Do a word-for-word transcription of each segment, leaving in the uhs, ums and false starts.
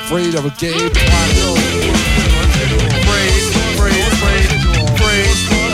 Afraid of a gay planet. Afraid, afraid, afraid, afraid,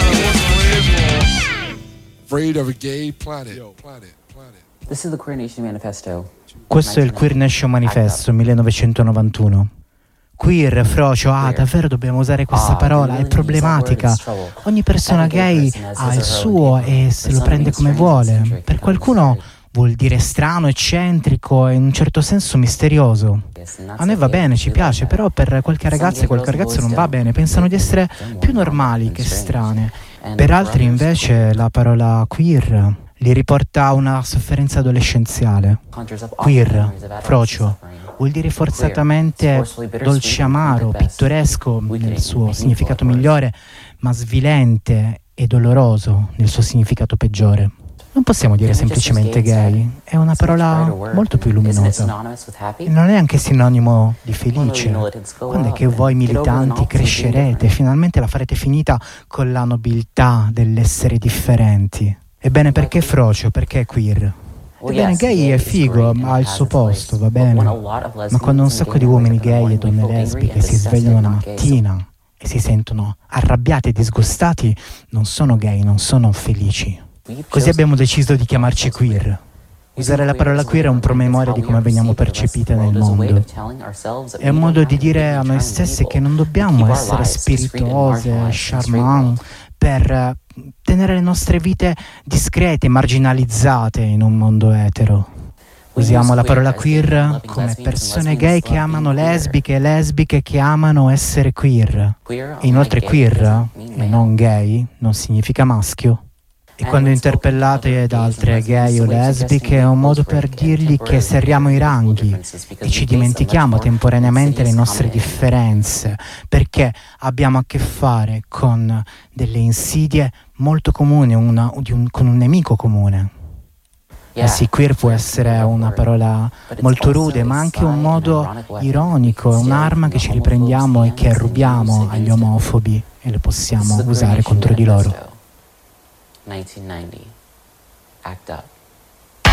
afraid of a gay planet. Planet, planet. This is the Queer Nation Manifesto. Questo è il Queer Nation Manifesto millenovecentonovantuno. Queer, frocio, ah davvero dobbiamo usare questa parola, è problematica. Ogni persona gay ha il suo e se lo prende come vuole. Per qualcuno vuol dire strano, eccentrico e in un certo senso misterioso. A noi va bene, ci piace, però per qualche ragazza e qualche ragazzo non va bene, pensano di essere più normali che strane. Per altri invece la parola queer li riporta a una sofferenza adolescenziale. Queer, frocio, vuol dire forzatamente dolce amaro, pittoresco nel suo significato migliore, ma svilente e doloroso nel suo significato peggiore. Non possiamo dire semplicemente gay, è una parola molto più luminosa. E non è anche sinonimo di felice. Quando è che voi militanti crescerete e finalmente la farete finita con la nobiltà dell'essere differenti? Ebbene, perché frocio? Perché queer? Ebbene, gay è figo, ha il suo posto, va bene. Ma quando un sacco di uomini gay e donne lesbiche si svegliano la mattina e si sentono arrabbiati e disgustati, non sono gay, non sono felici. Così abbiamo deciso di chiamarci queer. Usare la parola queer è un promemoria di come veniamo percepite nel mondo. È un modo di dire a noi stessi che non dobbiamo essere spiritose, charmant, per tenere le nostre vite discrete, marginalizzate in un mondo etero. Usiamo la parola queer come persone gay che amano lesbiche e lesbiche che amano essere queer. E inoltre queer, e non gay, non significa maschio. E quando interpellate da altre gay o lesbiche è un modo per dirgli che serriamo i ranghi e ci dimentichiamo temporaneamente le nostre differenze, perché abbiamo a che fare con delle insidie molto comuni, una, di un, con un nemico comune. Eh sì, queer può essere una parola molto rude, ma anche un modo ironico, un'arma che ci riprendiamo e che rubiamo agli omofobi e lo possiamo usare contro di loro. nineteen ninety. Act Up.